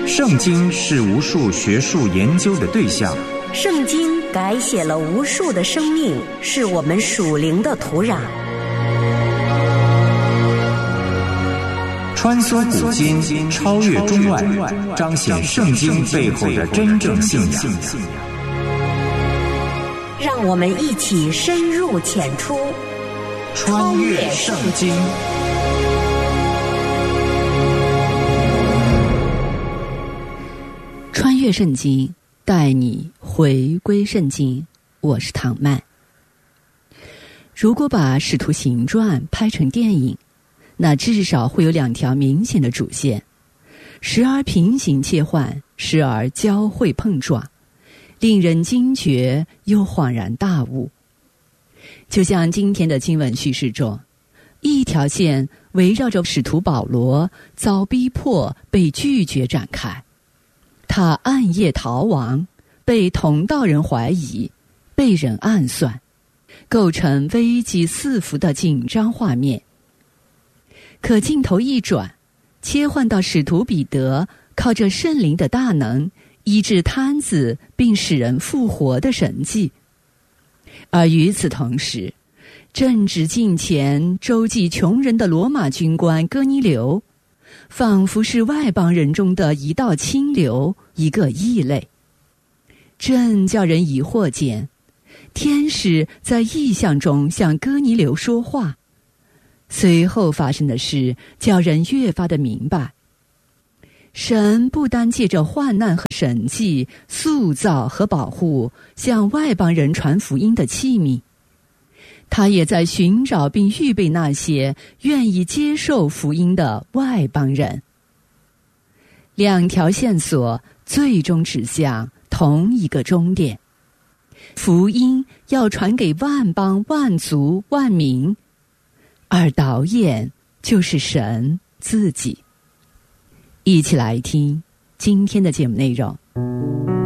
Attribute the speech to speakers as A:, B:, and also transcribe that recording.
A: 圣经是无数学术研究的对象，
B: 圣经改写了无数的生命，是我们属灵的土壤。
A: 穿梭古今，超越中外，彰显圣经背后的真正信仰。
B: 让我们一起深入浅出，
A: 穿越圣经。
C: 穿越圣经，带你回归圣经。我是唐曼。如果把《使徒行传》拍成电影，那至少会有2条明显的主线，时而平行切换，时而交汇碰撞，令人惊觉又恍然大悟。就像今天的经文叙事中，一条线围绕着使徒保罗遭逼迫、被拒绝展开。他暗夜逃亡，被同道人怀疑，被人暗算，构成危机四伏的紧张画面。可镜头一转，切换到使徒彼得靠着圣灵的大能医治瘫子并使人复活的神迹。而与此同时，正值近前周济穷人的罗马军官哥尼流，仿佛是外邦人中的一道清流，一个异类。正叫人疑惑间，天使在异象中向哥尼流说话。随后发生的事叫人越发的明白，神不单借着患难和神迹塑造和保护向外邦人传福音的器皿，他也在寻找并预备那些愿意接受福音的外邦人。2条线索最终指向同一个终点，福音要传给万邦、万族、万民，而导演就是神自己。一起来听今天的节目内容。